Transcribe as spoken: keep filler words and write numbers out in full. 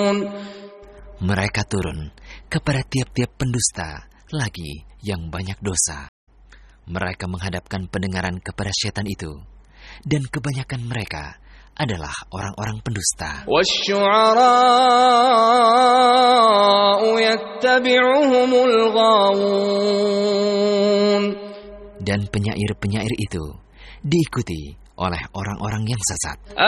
Mereka turun kepada tiap-tiap pendusta lagi yang banyak dosa. Mereka menghadapkan pendengaran kepada setan itu, dan kebanyakan mereka adalah orang-orang pendusta. Dan penyair-penyair itu diikuti oleh orang-orang yang sesat.